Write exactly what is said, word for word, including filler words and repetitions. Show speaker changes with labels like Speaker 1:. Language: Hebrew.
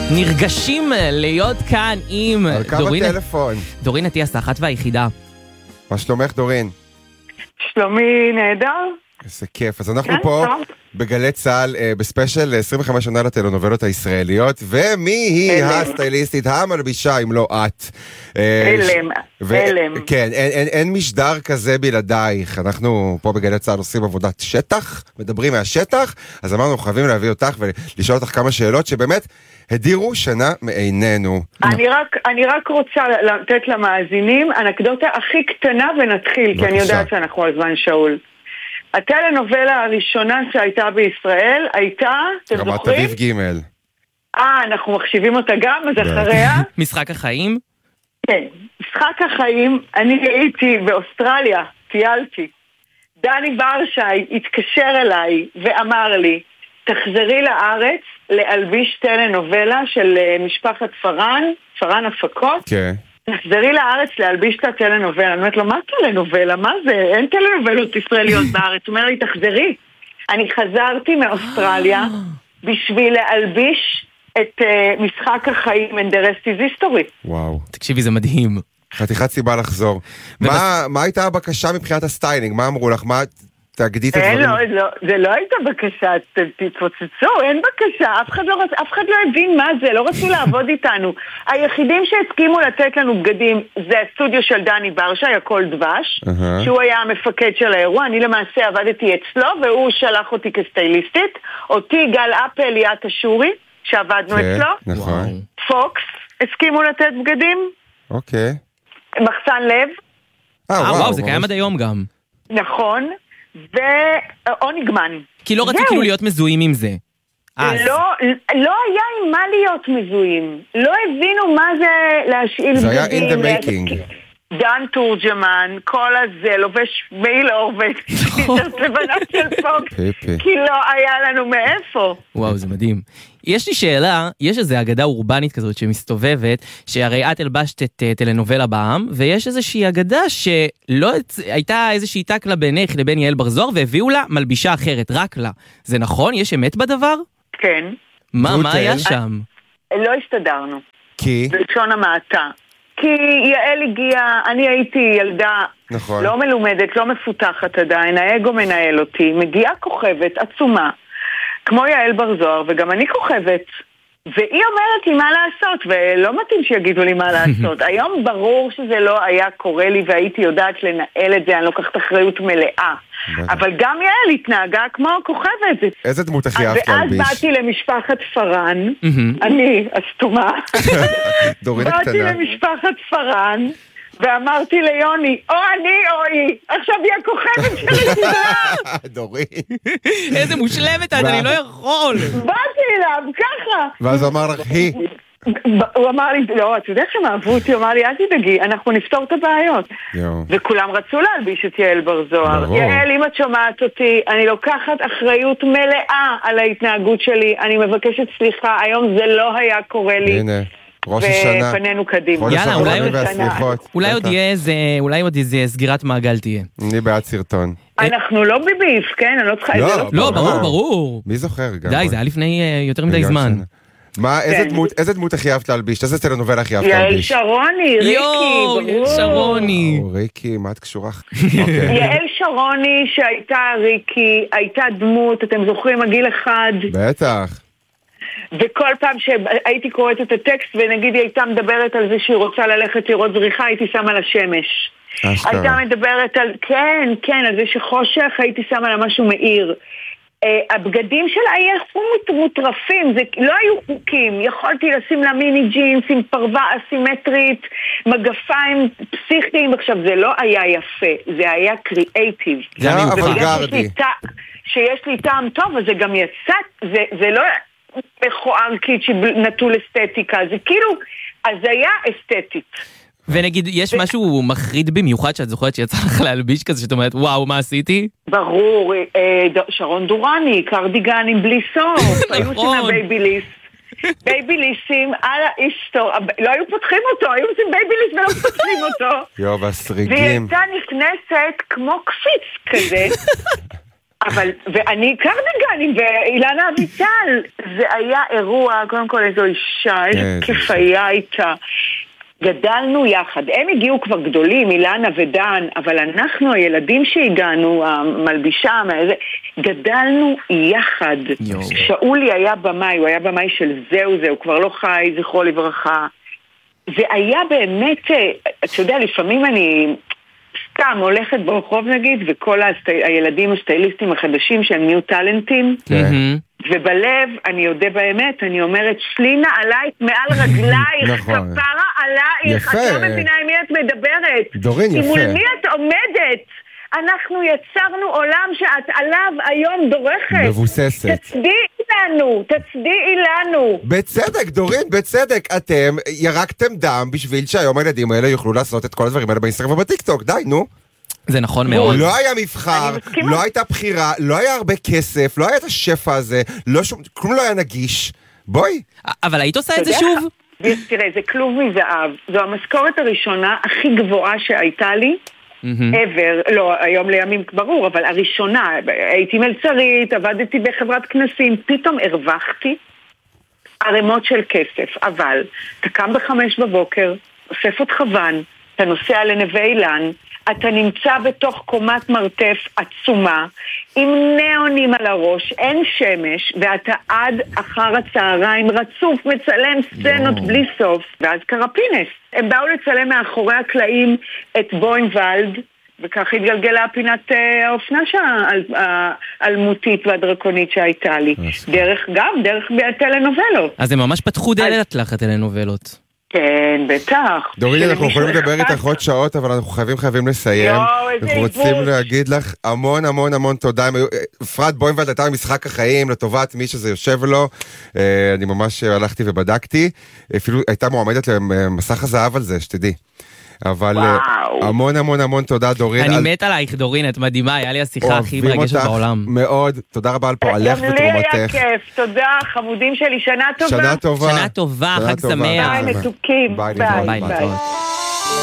Speaker 1: נרגשים להיות כאן עם דורין.
Speaker 2: על קו הטלפון.
Speaker 1: דורין אטיאס, האחת והיחידה.
Speaker 2: מה שלומך, דורין?
Speaker 3: שלומי נהדר.
Speaker 2: איזה כיף. אז אנחנו פה בגלי צהל בספיישל עשרים וחמש שנה לטלנובלות הישראליות, ומי היא הסטייליסטית המלבישה אם לא את?
Speaker 3: אלם, אלם.
Speaker 2: כן, אין משדר כזה בלעדייך. אנחנו פה בגלי צהל עושים עבודת שטח, מדברים מהשטח, אז אמרנו חייבים להביא אותך ולשאול אותך כמה שאלות שבאמת הדירו שנה מעינינו.
Speaker 3: אני רק, אני רק רוצה לתת למאזינים אנקדוטה הכי קטנה ונתחיל, כי אני יודעת שאנחנו על זמן שאול. הטלנובלה הראשונה שהייתה בישראל הייתה, אתם זוכרים?
Speaker 2: רמת אביב ג'.
Speaker 3: אה, אנחנו מחשיבים אותה גם, אז אחריה?
Speaker 1: משחק החיים?
Speaker 3: כן, משחק החיים. אני הייתי באוסטרליה, טיילתי. דני ברשי התקשר אליי ואמר לי, תחזרי לארץ להלביש טלנובלה של משפחת פרן, פרן הפקות.
Speaker 2: כן.
Speaker 3: תחזרי לארץ להלביש את הטלנובלה. אני אומרת לו, מה טלנובלה? מה זה? אין טלנובלות ישראליות בארץ. הוא אומר לי, תחזרי. אני חזרתי מאוסטרליה בשביל להלביש את uh, משחק החיים and the rest is history.
Speaker 2: וואו.
Speaker 1: תקשיבי, זה מדהים.
Speaker 2: חתיכת סיבה לחזור. מה, מה הייתה הבקשה מבחינת הסטיילינג? מה אמרו לך? מה... תגדי את הדברים.
Speaker 3: לא, לא, זה לא הייתה בקשה, תתפוצצו, אין בקשה, אף אחד לא, אף אחד לא הבין מה זה, לא רצו לעבוד איתנו. היחידים שהסכימו לתת לנו בגדים זה הסטודיו של דני ברשי, הכל דבש, uh-huh. שהוא היה המפקד של האירוע. אני למעשה עבדתי אצלו, והוא שלח אותי כסטייליסטית, אותי גל אפל ליאת אשורי, שעבדנו
Speaker 2: okay,
Speaker 3: אצלו.
Speaker 2: נכון.
Speaker 3: פוקס הסכימו לתת בגדים.
Speaker 2: אוקיי.
Speaker 3: Okay. מחסן לב.
Speaker 1: אה, וואו, וואו, זה קיים עד היום גם.
Speaker 3: נכון. ואוניגמן.
Speaker 1: כי לא רצו כאילו להיות מזוהים עם זה.
Speaker 3: לא, לא היה עם מה להיות מזוהים. לא הבינו מה זה להשאיל בגדים.
Speaker 2: זה היה in the making.
Speaker 3: דן תורג'מן, כל הזה, לובש מיילור וטישרט לבנה של פוקס, כי לא היה לנו מאיפה.
Speaker 1: וואו, זה מדהים. יש לי שאלה, יש איזו אגדה אורבנית כזאת שמסתובבת, שהרי את הלבשת את טלנובלה בעם, ויש איזושהי אגדה שלא הייתה איזושהי תקלה בינך לבין יעל בר זוהר, והביאו לה מלבישה אחרת, רק לה. זה נכון? יש אמת בדבר?
Speaker 3: כן.
Speaker 1: מה, מה היה שם?
Speaker 3: לא הסתדרנו.
Speaker 2: כי?
Speaker 3: בלשון המעטה. כי יעל הגיעה, אני הייתי ילדה
Speaker 2: נכון.
Speaker 3: לא מלומדת, לא מפותחת עדיין, האגו מנהל אותי, מגיעה כוכבת עצומה, כמו יעל בר זוהר, וגם אני כוכבת, והיא אומרת לי מה לעשות, ולא מתאים שיגידו לי מה לעשות. היום ברור שזה לא היה קורה לי, והייתי יודעת לנהל את זה, אני לוקחת אחריות מלאה. אבל גם יעל התנהגה כמו כוכבת.
Speaker 2: איזה דמות הכי אהבת להלביש?
Speaker 3: ואז באתי למשפחת פרן, אני הסתומה, באתי למשפחת פרן, ואמרתי ליוני, או אני או היא, עכשיו היא הכוכבת של הסדרה.
Speaker 2: דורין.
Speaker 1: איזה מושלמת, אני לא יכול.
Speaker 3: באתי אליו, ככה.
Speaker 2: ואז הוא אמר לך, היא.
Speaker 3: הוא אמר לי, לא, אתה יודע שהם אהבו אותי, הוא אמר לי, אל תדאגי, אנחנו נפתור את הבעיות. וכולם רצו להלביש את יעל בר זוהר. יעל, אם את שומעת אותי, אני לוקחת אחריות מלאה על ההתנהגות שלי, אני מבקשת סליחה, היום זה לא היה קורה לי.
Speaker 2: הנה. ראש השנה.
Speaker 3: ופנינו קדימה.
Speaker 1: יאללה, אולי עוד אולי עוד יהיה איזה, אולי עוד איזה סגירת מעגל תהיה.
Speaker 2: אני בעד סרטון.
Speaker 3: אנחנו לא בביף, כן? אני לא צריכה את זה.
Speaker 1: לא, ברור, ברור.
Speaker 2: מי זוכר גם?
Speaker 1: די, זה היה לפני יותר מדי זמן.
Speaker 2: מה, איזה דמות הכי אהבת להלביש? איזה טלנובלה הכי אהבת
Speaker 3: יעל
Speaker 2: להלביש?
Speaker 3: שרוני, ריקי,
Speaker 1: יואו, יעל שרוני.
Speaker 2: ריקי, מה את קשורה?
Speaker 3: יעל שרוני שהייתה ריקי, הייתה דמות, אתם זוכרים, הגיל אחד.
Speaker 2: בטח.
Speaker 3: וכל פעם שהייתי קוראת את הטקסט ונגיד היא הייתה מדברת על זה שהיא רוצה ללכת לראות זריחה, הייתי שמה לה שמש. הייתה מדברת על, כן, כן, על זה שחושך, הייתי שמה לה משהו מאיר. הבגדים שלה היו מוטרפים, זה לא היו חוקים, יכולתי לשים לה מיני ג'ינס עם פרווה אסימטרית, מגפיים פסיכיים. עכשיו זה לא היה יפה, זה היה קריאייטיב,
Speaker 2: זה היה אוונגרדי.
Speaker 3: שיש לי טעם טוב, אז זה גם יצא, זה, זה לא מכוער קיצ'י נטול אסתטיקה, זה כאילו הזיה אסתטית.
Speaker 1: ונגיד, יש משהו מחריד במיוחד שאת זוכרת שיצא לך להלביש כזה, שאת אומרת, וואו, מה עשיתי?
Speaker 3: ברור, שרון דורני, קרדיגנים בלי סוף, היו שמה בייביליס, בייביליסים על האיסטור, לא היו פותחים אותו, היו עושים בייביליס ולא פותחים אותו.
Speaker 2: יו, והסריגים.
Speaker 3: והיא הייתה נכנסת כמו קפיץ כזה, אבל, ואני קרדיגנים, ואילנה אביטל, זה היה אירוע, קודם כל איזו אישה, איזה כיף היה איתה. גדלנו יחד, הם הגיעו כבר גדולים, אילנה ודן, אבל אנחנו, הילדים שהגענו, המלבישה, גדלנו יחד. שאולי היה במאי, הוא היה במאי של זהו זה, הוא כבר לא חי, זכרו לברכה. זה היה באמת, אתה יודע, לפעמים אני סתם הולכת ברחוב נגיד, וכל הילדים הסטייליסטים החדשים שהם ניו טלנטים, ובלב, אני יודע באמת, אני אומרת, שלינה עלייך מעל רגלייך, כפרה עלייך, את לא מבינה עם מי את מדברת.
Speaker 2: דורין, יפה.
Speaker 3: מול מי את עומדת? אנחנו יצרנו עולם שאת עליו היום דורכת.
Speaker 2: מבוססת.
Speaker 3: תצדיעי לנו, תצדיעי לנו.
Speaker 2: בצדק, דורין, בצדק. אתם ירקתם דם בשביל שהיום הילדים האלה יוכלו לעשות את כל הדברים האלה באינסטגרם ובטיקטוק. די, נו.
Speaker 1: זה נכון מאוד.
Speaker 2: לא היה מבחר, לא הייתה בחירה, לא היה הרבה כסף, לא היה את השפע הזה, לא שום, כלום לא היה נגיש. בואי.
Speaker 1: אבל היית עושה את זה שוב?
Speaker 3: תראה, זה כלוב מזהב. זו המשכורת הראשונה הכי גבוהה שהייתה לי. ever, לא, היום לימים ברור, אבל הראשונה, הייתי מלצרית, עבדתי בחברת כנסים, פתאום הרווחתי ערימות של כסף, אבל אתה קם בחמש בבוקר, אוסף אותך ון, אתה נוסע לנווה אילן, אתה נמצא בתוך קומת מרתף עצומה, עם נאונים על הראש, אין שמש, ואתה עד אחר הצהריים רצוף, מצלם סצנות בלי סוף, ואז קרפינס. הם באו לצלם מאחורי הקלעים את בוינוולד, וכך התגלגלה פינת האופנה האלמותית והדרקונית שהייתה לי. דרך גם, דרך טלנובלות.
Speaker 1: אז הם ממש פתחו דלת לך טלנובלות.
Speaker 3: כן, בטח.
Speaker 2: דורין, אנחנו יכולים לדבר איתך עוד שעות, אבל אנחנו חייבים חייבים לסיים. אנחנו רוצים להגיד לך המון המון המון תודה. אפרת בוינוולד הייתה במשחק החיים לטובת מי שזה יושב לו. אני ממש הלכתי ובדקתי. אפילו הייתה מועמדת למסך הזהב על זה, שתדעי. אבל המון המון המון תודה, דורין.
Speaker 1: אני מת עלייך, דורין, את מדהימה, היה לי השיחה הכי מרגשת בעולם.
Speaker 2: מאוד, תודה רבה על פועלך ותרומתך.
Speaker 3: גם לי היה כיף, תודה, חמודים שלי, שנה טובה.
Speaker 2: שנה טובה.
Speaker 1: שנה טובה, חג שמח.
Speaker 3: ביי, מתוקים.
Speaker 2: ביי, ביי.